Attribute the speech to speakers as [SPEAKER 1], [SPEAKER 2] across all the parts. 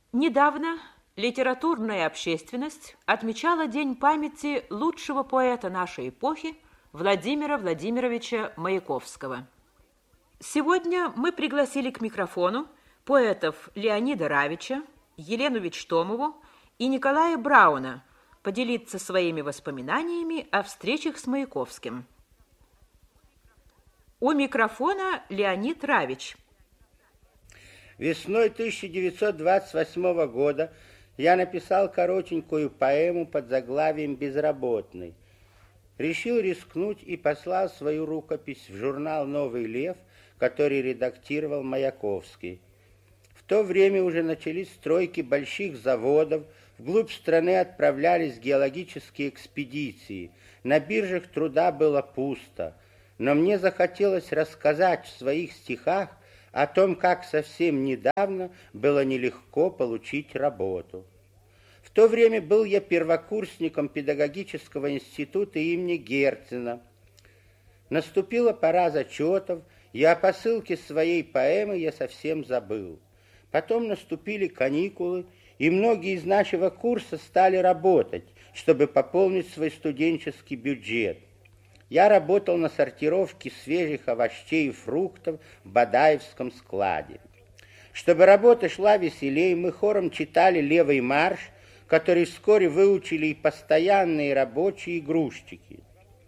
[SPEAKER 1] Недавно литературная общественность отмечала День памяти лучшего поэта нашей эпохи Владимира Владимировича Маяковского. Сегодня мы пригласили к микрофону поэтов Леонида Равича, Елену Вичтомову и Николая Брауна поделиться своими воспоминаниями о встречах с Маяковским. У микрофона Леонид Равич.
[SPEAKER 2] Весной 1928 года я написал коротенькую поэму под заглавием «Безработный». Решил рискнуть и послал свою рукопись в журнал «Новый лев», который редактировал Маяковский. В то время уже начались стройки больших заводов, вглубь страны отправлялись геологические экспедиции, на биржах труда было пусто. Но мне захотелось рассказать в своих стихах о том, как совсем недавно было нелегко получить работу. В то время был я первокурсником педагогического института имени Герцена. Наступила пора зачетов, и о посылке своей поэмы я совсем забыл. Потом наступили каникулы, и многие из нашего курса стали работать, чтобы пополнить свой студенческий бюджет. Я работал на сортировке свежих овощей и фруктов в Бадаевском складе. Чтобы работа шла веселее, мы хором читали «Левый марш», который вскоре выучили и постоянные рабочие, и грузчики.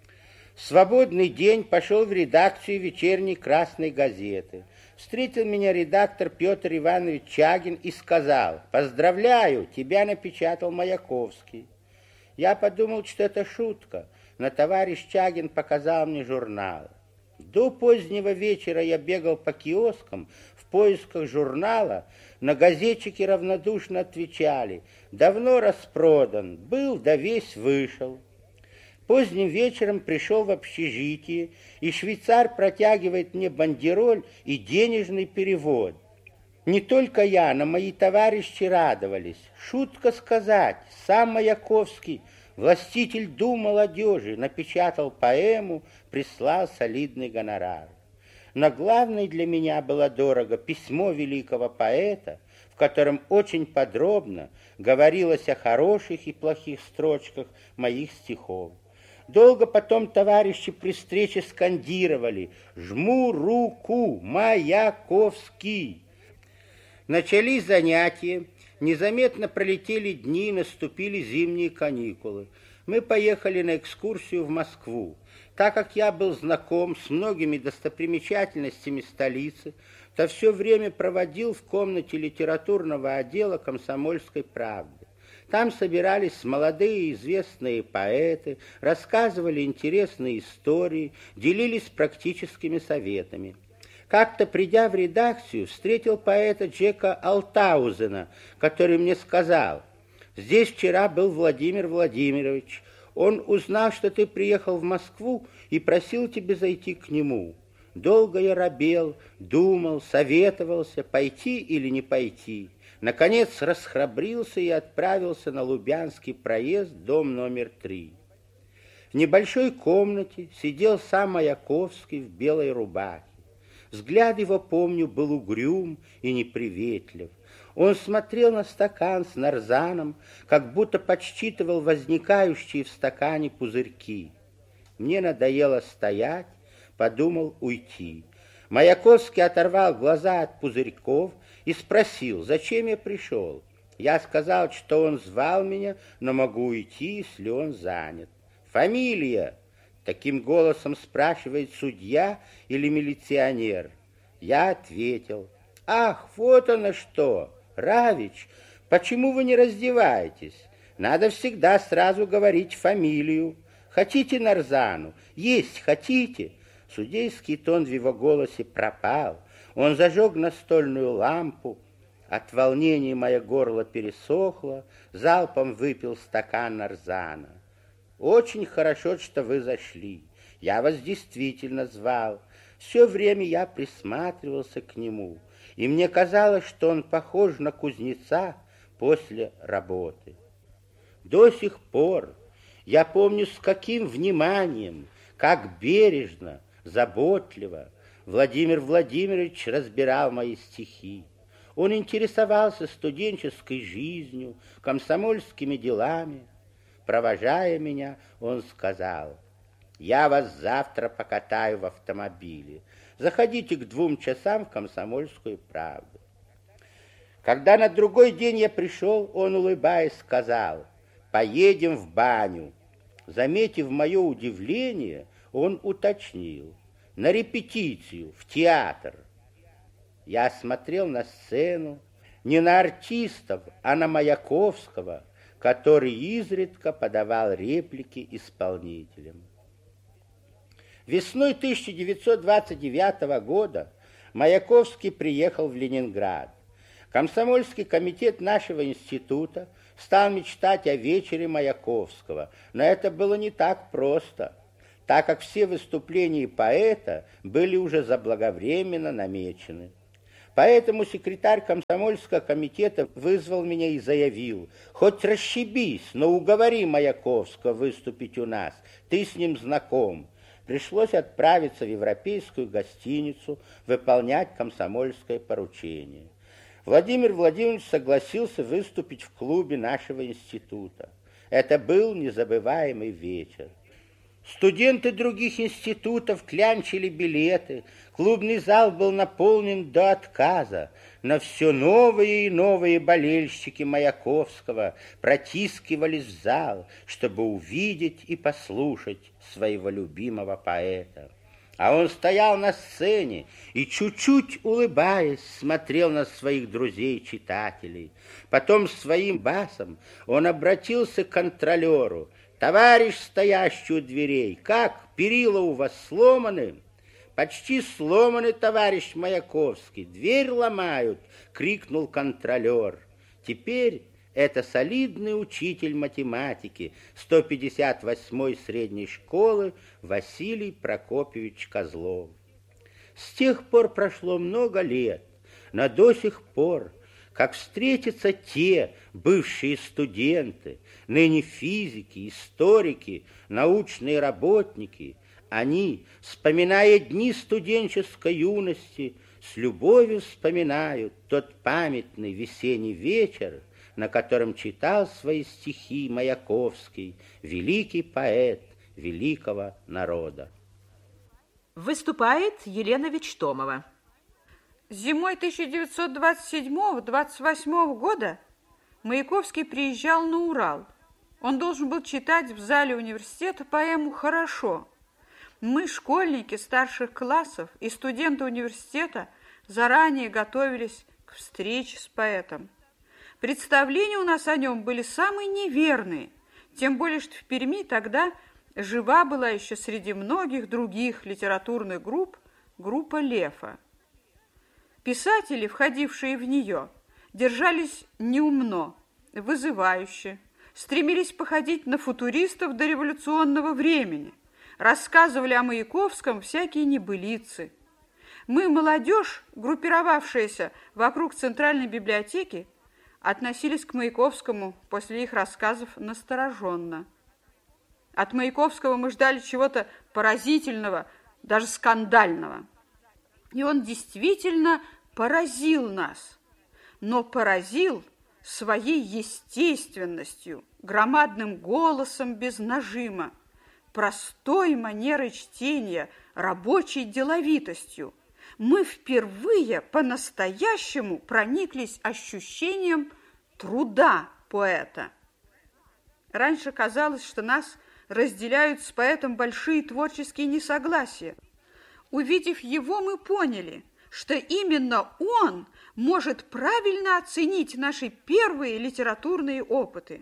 [SPEAKER 2] В свободный день пошел в редакцию вечерней «Красной газеты». Встретил меня редактор Петр Иванович Чагин и сказал: «Поздравляю, тебя напечатал Маяковский». Я подумал, что это шутка, но товарищ Чагин показал мне журнал. До позднего вечера я бегал по киоскам в поисках журнала, но газетчики равнодушно отвечали: «Давно распродан, был, да весь вышел». Поздним вечером пришел в общежитие, и швейцар протягивает мне бандероль и денежный перевод. Не только я, но мои товарищи радовались. Шутка сказать, сам Маяковский, властитель дум молодежи, напечатал поэму, прислал солидный гонорар. Но главное для меня было дорого письмо великого поэта, в котором очень подробно говорилось о хороших и плохих строчках моих стихов. Долго потом товарищи при встрече скандировали: «Жму руку, Маяковский!». Начались занятия, незаметно пролетели дни, наступили зимние каникулы. Мы поехали на экскурсию в Москву. Так как я был знаком с многими достопримечательностями столицы, то все время проводил в комнате литературного отдела «Комсомольской правды». Там собирались молодые известные поэты, рассказывали интересные истории, делились практическими советами. Как-то, придя в редакцию, встретил поэта Джека Алтаузена, который мне сказал: «Здесь вчера был Владимир Владимирович. Он узнал, что ты приехал в Москву, и просил тебя зайти к нему». Долго я робел, думал, советовался, пойти или не пойти. Наконец расхрабрился и отправился на Лубянский проезд, дом номер 3. В небольшой комнате сидел сам Маяковский в белой рубахе. Взгляд его, помню, был угрюм и неприветлив. Он смотрел на стакан с нарзаном, как будто подсчитывал возникающие в стакане пузырьки. Мне надоело стоять, подумал уйти. Маяковский оторвал глаза от пузырьков и спросил, зачем я пришел. Я сказал, что он звал меня, но могу уйти, если он занят. «Фамилия?» — таким голосом спрашивает судья или милиционер. Я ответил: «Ах, вот оно что! Равич, почему вы не раздеваетесь? Надо всегда сразу говорить фамилию. Хотите нарзану? Есть хотите?» Судейский тон в его голосе пропал. Он зажег настольную лампу. От волнения мое горло пересохло, залпом выпил стакан нарзана. «Очень хорошо, что вы зашли. Я вас действительно звал. Все время я присматривался к нему, и мне казалось, что он похож на кузнеца после работы. До сих пор я помню, с каким вниманием, как бережно, заботливо Владимир Владимирович разбирал мои стихи. Он интересовался студенческой жизнью, комсомольскими делами. Провожая меня, он сказал: «Я вас завтра покатаю в автомобиле. Заходите к 2 часам в «Комсомольскую правду». Когда на другой день я пришел, он, улыбаясь, сказал: «Поедем в баню». Заметив мое удивление, он уточнил: «На репетицию, в театр». Я смотрел на сцену, не на артистов, а на Маяковского, который изредка подавал реплики исполнителям. Весной 1929 года Маяковский приехал в Ленинград. Комсомольский комитет нашего института стал мечтать о вечере Маяковского, но это было не так просто, так как все выступления поэта были уже заблаговременно намечены. Поэтому секретарь комсомольского комитета вызвал меня и заявил: «Хоть расшибись, но уговори Маяковского выступить у нас, ты с ним знаком». Пришлось отправиться в европейскую гостиницу выполнять комсомольское поручение. Владимир Владимирович согласился выступить в клубе нашего института. Это был незабываемый вечер. Студенты других институтов клянчили билеты, клубный зал был наполнен до отказа, но все новые и новые болельщики Маяковского протискивались в зал, чтобы увидеть и послушать своего любимого поэта. А он стоял на сцене и, чуть-чуть улыбаясь, смотрел на своих друзей-читателей. Потом своим басом он обратился к контролеру: «Товарищ, стоящий у дверей, как, перила у вас сломаны?» «Почти сломаны, товарищ Маяковский, дверь ломают!» — крикнул контролер. Теперь это солидный учитель математики 158-й средней школы Василий Прокопьевич Козлов. С тех пор прошло много лет, но до сих пор, как встретятся те бывшие студенты, ныне физики, историки, научные работники, они, вспоминая дни студенческой юности, с любовью вспоминают тот памятный весенний вечер, на котором читал свои стихи Маяковский, великий поэт великого народа.
[SPEAKER 1] Выступает Елена Вичтомова.
[SPEAKER 3] Зимой 1927-28 года Маяковский приезжал на Урал. Он должен был читать в зале университета поэму «Хорошо». Мы, школьники старших классов и студенты университета, заранее готовились к встрече с поэтом. Представления у нас о нем были самые неверные, тем более, что в Перми тогда жива была еще среди многих других литературных групп группа «Лефа». Писатели, входившие в нее, держались неумно, вызывающе, стремились походить на футуристов дореволюционного времени, рассказывали о Маяковском всякие небылицы. Мы, молодежь, группировавшаяся вокруг Центральной библиотеки, относились к Маяковскому после их рассказов настороженно. От Маяковского мы ждали чего-то поразительного, даже скандального. И он действительно поразил нас, но поразил своей естественностью, громадным голосом без нажима, простой манерой чтения, рабочей деловитостью. Мы впервые по-настоящему прониклись ощущением труда поэта. Раньше казалось, что нас разделяют с поэтом большие творческие несогласия. Увидев его, мы поняли, что именно он может правильно оценить наши первые литературные опыты.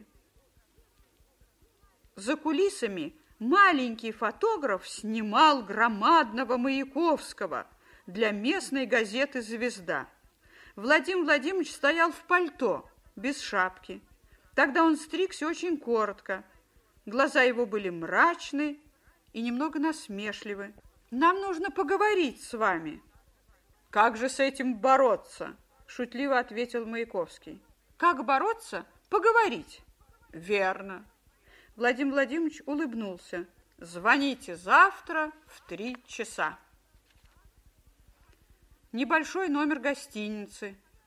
[SPEAKER 3] За кулисами маленький фотограф снимал громадного Маяковского для местной газеты «Звезда». Владимир Владимирович стоял в пальто, без шапки. Тогда он стригся очень коротко. Глаза его были мрачны и немного насмешливы. «Нам нужно поговорить с вами». «Как же с этим бороться?» – шутливо ответил Маяковский. «Как бороться? Поговорить». «Верно». Владимир Владимирович улыбнулся. «Звоните завтра в 3 часа». Небольшой номер гостиницы,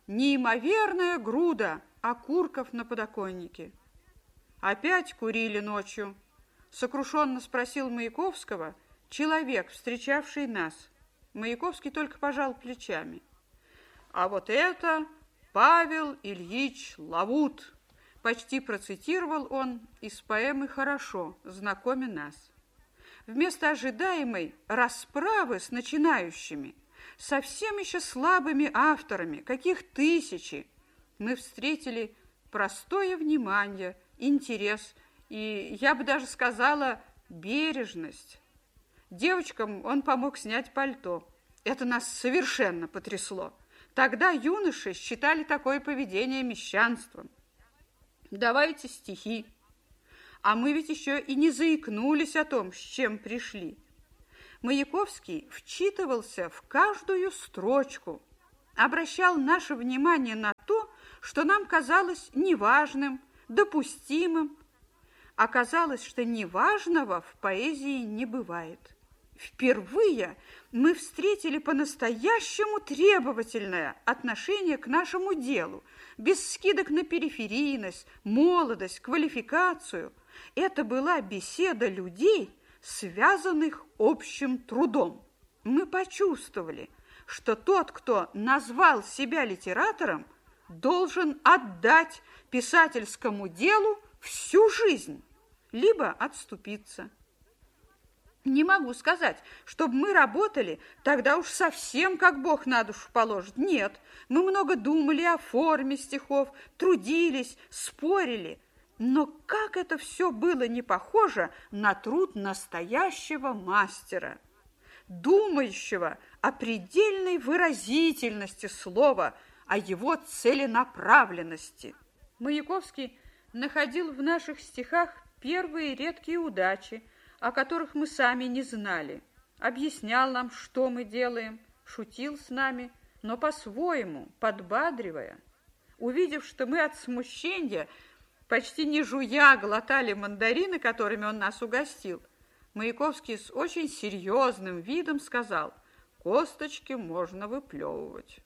[SPEAKER 3] неимоверная груда окурков на подоконнике. Опять курили ночью, сокрушенно спросил Маяковского человек, встречавший нас. Маяковский только пожал плечами. А вот это Павел Ильич Лавут, почти процитировал он из поэмы «Хорошо», знакомя нас. Вместо ожидаемой расправы с начинающими, совсем еще слабыми авторами, каких тысячи, мы встретили простое внимание, интерес и, я бы даже сказала, бережность. Девочкам он помог снять пальто. Это нас совершенно потрясло. Тогда юноши считали такое поведение мещанством. Давайте стихи. А мы ведь еще и не заикнулись о том, с чем пришли. Маяковский вчитывался в каждую строчку, обращал наше внимание на то, что нам казалось неважным, допустимым. Оказалось, что неважного в поэзии не бывает. Впервые мы встретили по-настоящему требовательное отношение к нашему делу, без скидок на периферийность, молодость, квалификацию. Это была беседа людей, связанных общим трудом. Мы почувствовали, что тот, кто назвал себя литератором, должен отдать писательскому делу всю жизнь, либо отступиться. Не могу сказать, чтобы мы работали тогда уж совсем как Бог на душу положит. Нет, мы много думали о форме стихов, трудились, спорили. Но как это все было не похоже на труд настоящего мастера, думающего о предельной выразительности слова, о его целенаправленности. Маяковский находил в наших стихах первые редкие удачи, о которых мы сами не знали. Объяснял нам, что мы делаем, шутил с нами, но по-своему, подбадривая. Увидев, что мы от смущения, почти не жуя, глотали мандарины, которыми он нас угостил, Маяковский с очень серьезным видом сказал: «Косточки можно выплевывать».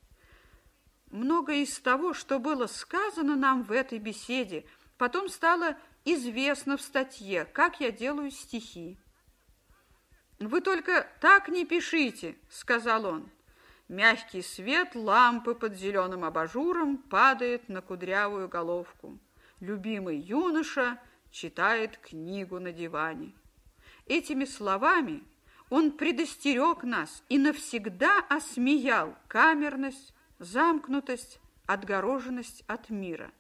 [SPEAKER 3] Многое из того, что было сказано нам в этой беседе, потом стало известно в статье «Как я делаю стихи». «Вы только так не пишите», — сказал он. Мягкий свет лампы под зеленым абажуром падает на кудрявую головку. Любимый юноша читает книгу на диване. Этими словами он предостерег нас и навсегда осмеял камерность, замкнутость, отгороженность от мира.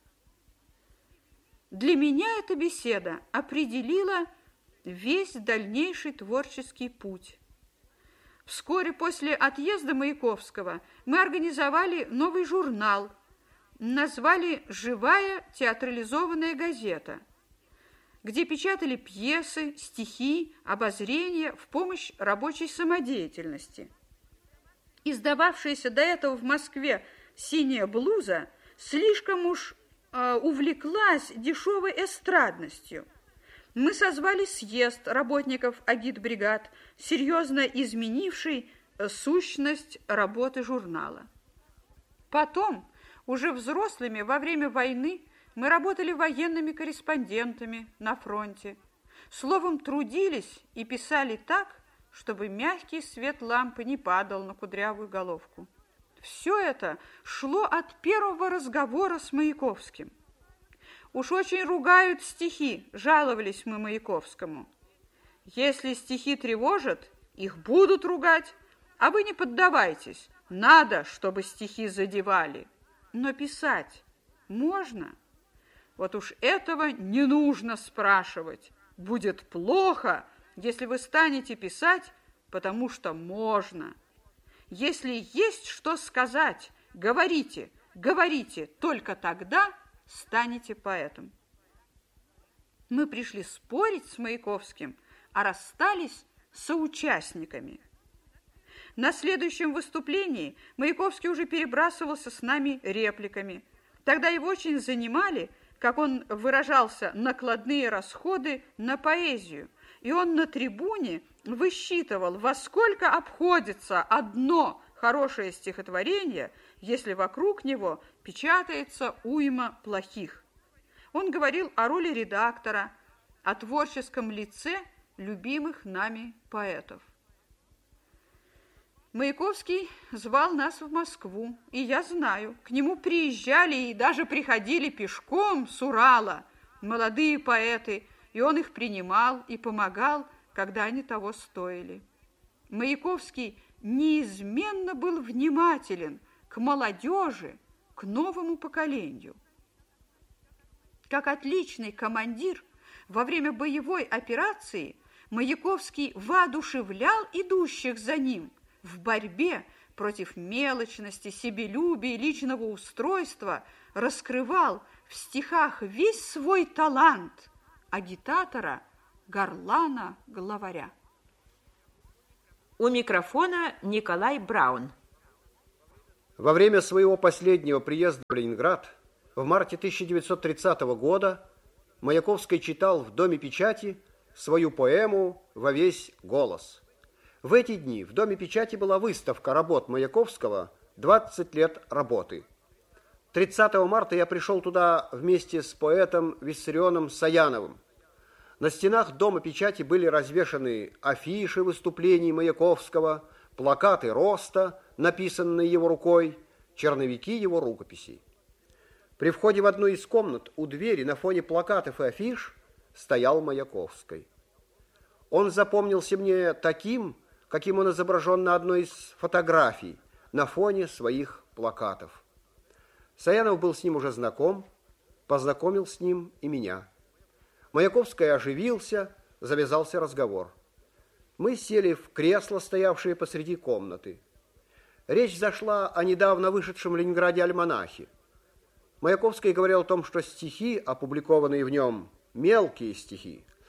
[SPEAKER 3] Для меня эта беседа определила весь дальнейший творческий путь. Вскоре после отъезда Маяковского мы организовали новый журнал, назвали «Живая театрализованная газета», где печатали пьесы, стихи, обозрения в помощь рабочей самодеятельности. Издававшаяся до этого в Москве «Синяя блуза» слишком уж увлеклась дешевой эстрадностью. Мы созвали съезд работников агитбригад, серьезно изменивший сущность работы журнала. Потом, уже взрослыми, во время войны, мы работали военными корреспондентами на фронте. Словом, трудились и писали так, чтобы мягкий свет лампы не падал на кудрявую головку. Все это шло от первого разговора с Маяковским. «Уж очень ругают стихи», – жаловались мы Маяковскому. «Если стихи тревожат, их будут ругать, а вы не поддавайтесь. Надо, чтобы стихи задевали. Но писать можно? Вот уж этого не нужно спрашивать. Будет плохо, если вы станете писать, потому что можно. Если есть что сказать, говорите, говорите, только тогда станете поэтом». Мы пришли спорить с Маяковским, а расстались соучастниками. На следующем выступлении Маяковский уже перебрасывался с нами репликами. Тогда его очень занимали, как он выражался, накладные расходы на поэзию. И он на трибуне высчитывал, во сколько обходится одно хорошее стихотворение, если вокруг него печатается уйма плохих. Он говорил о роли редактора, о творческом лице любимых нами поэтов. Маяковский звал нас в Москву, и я знаю, к нему приезжали и даже приходили пешком с Урала молодые поэты, и он их принимал и помогал, когда они того стоили. Маяковский неизменно был внимателен к молодежи, к новому поколению. Как отличный командир во время боевой операции Маяковский воодушевлял идущих за ним в борьбе против мелочности, себелюбия и личного устройства, раскрывал в стихах весь свой талант агитатора, горлана-главаря.
[SPEAKER 1] У микрофона Николай Браун.
[SPEAKER 4] Во время своего последнего приезда в Ленинград в марте 1930 года Маяковский читал в Доме печати свою поэму «Во весь голос». В эти дни в Доме печати была выставка работ Маяковского «20 лет работы». 30 марта я пришел туда вместе с поэтом Виссарионом Саяновым. На стенах Дома печати были развешаны афиши выступлений Маяковского, плакаты роста, написанные его рукой, черновики его рукописей. При входе в одну из комнат у двери на фоне плакатов и афиш стоял Маяковский. Он запомнился мне таким, каким он изображен на одной из фотографий на фоне своих плакатов. Саянов был с ним уже знаком, познакомил с ним и меня. Маяковский оживился, завязался разговор. Мы сели в кресло, стоявшее посреди комнаты. Речь зашла о недавно вышедшем в Ленинграде альманахе. Маяковский говорил о том, что стихи, опубликованные в нем, мелкие стихи,